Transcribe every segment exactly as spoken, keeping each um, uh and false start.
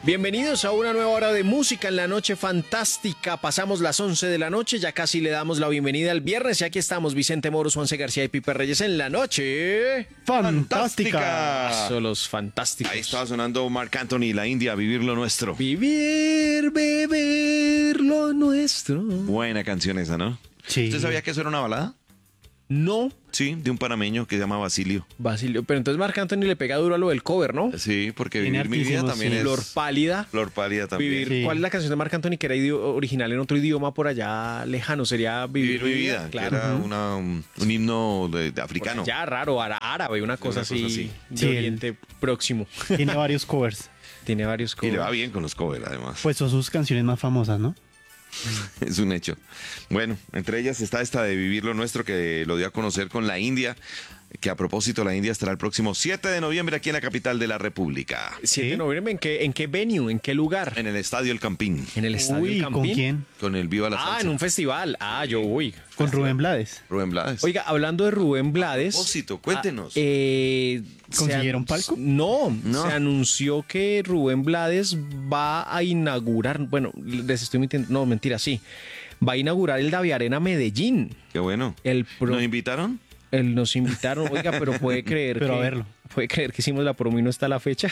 Bienvenidos a una nueva hora de música en la noche fantástica. Pasamos las once de la noche, ya casi le damos la bienvenida al viernes y aquí estamos Vicente Moros, Juanse García y Pipe Reyes en la noche fantástica. Son los fantásticos. Ahí estaba sonando Marc Anthony, La India, Vivir lo Nuestro. Vivir, beber lo nuestro. Buena canción esa, ¿no? Sí. ¿Usted sabía que eso era una balada? No, Sí, de un panameño que se llama Basilio. Basilio, pero entonces Marc Anthony le pega duro a lo del cover, ¿no? Sí, porque Tiene Vivir mi vida hartísimos, también sí. es... Flor pálida. Flor pálida también. Vivir, Sí. ¿cuál es la canción de Marc Anthony que era idio- original en otro idioma por allá lejano? Sería Vivir, Vivir mi vida, claro. que era una, un, un himno de, de africano. Ya raro, ara- árabe, una cosa Una cosa así, así. de Sí, el- Oriente Próximo. Tiene varios covers. Tiene varios Y le va covers. bien con los covers, además. Pues son sus canciones más famosas, ¿no? Es un hecho. Bueno, entre ellas está esta de Vivir lo Nuestro, que lo dio a conocer con La India, que a propósito la India estará el próximo siete de noviembre aquí en la capital de la República, siete de Sí. noviembre, ¿en qué, ¿en qué venue? ¿En qué lugar? en el Estadio El Campín, En el Estadio Uy, El ¿con Campín. quién? con el Viva la Ah, Salsa. en un festival. Ah, yo voy. Con Rubén Blades. Rubén Blades. Oiga, hablando de Rubén Blades. A propósito, cuéntenos. ah, eh, se ¿Consiguieron anunci- palco? No, No. se anunció que Rubén Blades va a inaugurar, bueno, les estoy mintiendo, no, mentira, sí. Va a inaugurar el Davi Arena Medellín. Qué bueno. El pro- ¿Nos invitaron? El- nos invitaron, oiga, pero puede creer Pero que... a verlo. ¿Puede creer que hicimos la promo y no está la fecha?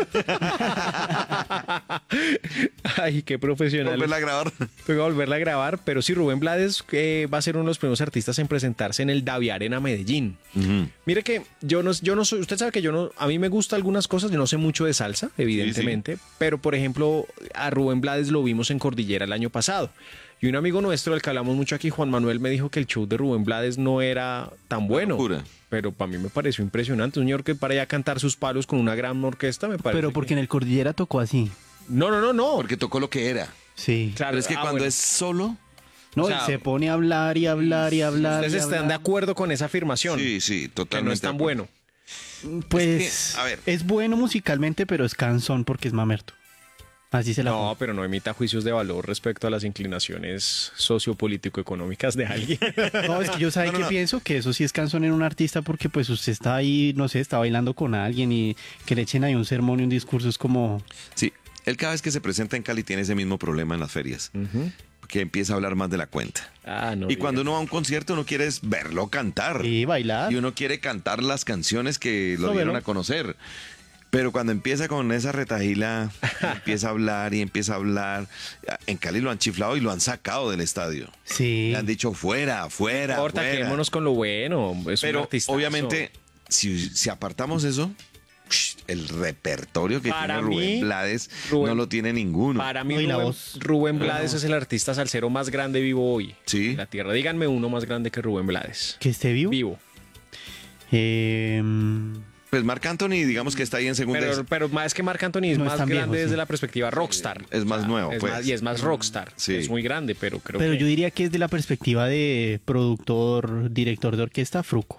Ay, qué profesional. Volverla a grabar. Tengo que volverla a grabar, pero sí, Rubén Blades eh, va a ser uno de los primeros artistas en presentarse en el Davi Arena Medellín. Ujú. Mire que yo no, yo no soy, usted sabe que yo no, a mí me gusta algunas cosas, yo no sé mucho de salsa, evidentemente, pero por ejemplo, a Rubén Blades lo vimos en Cordillera el año pasado. Y un amigo nuestro, del que hablamos mucho aquí, Juan Manuel, me dijo que el show de Rubén Blades no era tan bueno. locura. Pero para mí me pareció impresionante. Un señor que para allá a cantar sus palos con una gran orquesta, me parece. Pero porque en el Cordillera tocó así. que- No, no, no, no. Porque tocó lo que era. Sí. Claro, Pero es que ah, cuando bueno. es solo... No, o sea, y se pone a hablar y hablar y hablar. ¿Ustedes y están de hablar. acuerdo con esa afirmación? Sí, sí, Que totalmente. no es tan de acuerdo. bueno. Pues Es que, a ver. es bueno musicalmente, pero es cansón porque es mamerto. Así se la No, pongo. pero no emita juicios de valor respecto a las inclinaciones sociopolítico-económicas de alguien. No, es que yo sabe No, no, que no. pienso que eso sí es cansón en un artista porque pues usted está ahí, no sé, está bailando con alguien y que le echen ahí un sermón y un discurso es como... Sí, él cada vez que se presenta en Cali tiene ese mismo problema en las ferias, que empieza a hablar más de la cuenta. Ah, no. Y cuando uno va a un concierto uno quiere es verlo cantar. Y bailar. Y uno quiere cantar las canciones que lo Eso, dieron ¿no? a conocer. Pero cuando empieza con esa retajila, empieza a hablar y empieza a hablar. En Cali lo han chiflado y lo han sacado del estadio. Sí. Le han dicho fuera, fuera, No importa, fuera. quedémonos con lo bueno. Es un Pero artistazo. obviamente, si, si apartamos eso, el repertorio que Para tiene Rubén mí, Blades Rubén- no lo tiene ninguno. Para mí, No, y la Rubén, voz. Rubén Blades es el artista salsero más grande vivo hoy. Sí. En la tierra. Díganme uno más grande que Rubén Blades. Que esté vivo. Vivo. Eh, Pues Marc Anthony, digamos que está ahí en segunda. Pero, pero más que Marc Anthony es No es más tan grande viejo, desde sí. la perspectiva rockstar. Es más nuevo, es pues. más- y es más rockstar. Sí. Es muy grande, pero creo pero que... yo diría que es de la perspectiva de productor, director de orquesta, Fruco.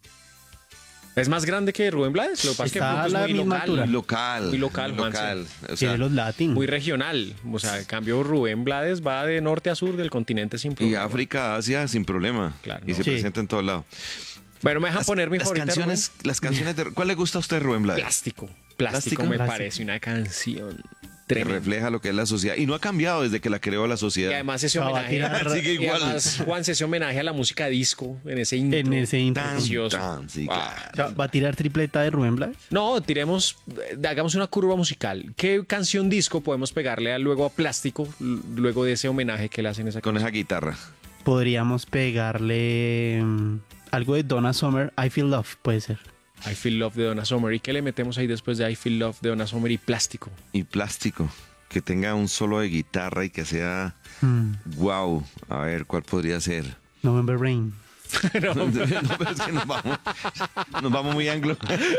¿Es más grande que Rubén Blades? Lo que pasa es que Está Fruco a es la muy misma local. altura. Muy local. Muy local, muy Juanse. local. O sea, Tiene los latin. Muy regional. O sea, en cambio, Rubén Blades va de norte a sur del continente sin y problema. África, Asia, sin problema. Claro, y no. se Sí. presenta en todos lados. Bueno, me dejan poner mi las favorita. canciones, las canciones de... ¿Cuál le gusta a usted, Rubén Blades? Plástico. Plástico ¿Plástico? me Plástico. parece una canción Que tremenda. refleja lo que es la sociedad. Y no ha cambiado desde que la creó la sociedad. Y además ese Va a homenaje, tirar- Sigue y igual. además, Juan, ese homenaje a la música disco en ese intro. En ese intro. Tan, precioso. tan, sí, Ah. claro. O sea, ¿va a tirar tripleta de Rubén Blades? No, tiremos, eh, hagamos una curva musical. ¿Qué canción disco podemos pegarle a- luego a Plástico, l- luego de ese homenaje que le hacen a esa Con canción? esa guitarra. Podríamos pegarle mm, algo de Donna Summer, I Feel Love, puede ser. I Feel Love de Donna Summer. ¿Y qué le metemos ahí después de I Feel Love de Donna Summer y Plástico? Y plástico. Que tenga un solo de guitarra y que sea... Mm, Wow. A ver, ¿cuál podría ser? November Rain. No, No, pero es que nos vamos, nos vamos muy anglo.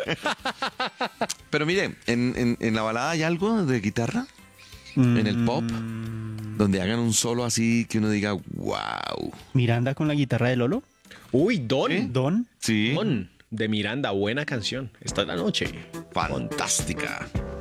Pero mire, en, en- en la balada hay algo de guitarra, en el pop, Mm, donde hagan un solo así que uno diga, wow. Miranda con la guitarra de Lolo. Uy, Don. ¿Eh? Don. Sí, Don de Miranda, buena canción. Esta es la noche. fantástica.